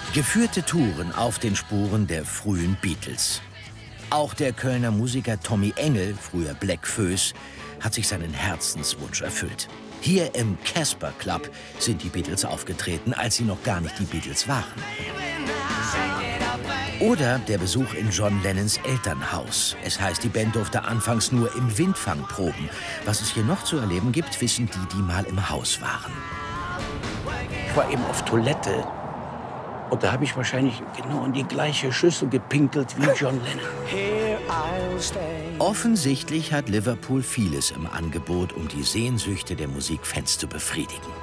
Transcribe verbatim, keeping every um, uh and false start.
Geführte Touren auf den Spuren der frühen Beatles. Auch der Kölner Musiker Tommy Engel, früher Black Föß, hat sich seinen Herzenswunsch erfüllt. Hier im Casper Club sind die Beatles aufgetreten, als sie noch gar nicht die Beatles waren. Oder der Besuch in John Lennons Elternhaus. Es heißt, die Band durfte anfangs nur im Windfang proben. Was es hier noch zu erleben gibt, wissen die, die mal im Haus waren. Ich war eben auf Toilette. Und da habe ich wahrscheinlich genau in die gleiche Schüssel gepinkelt wie John Lennon. Offensichtlich hat Liverpool vieles im Angebot, um die Sehnsüchte der Musikfans zu befriedigen.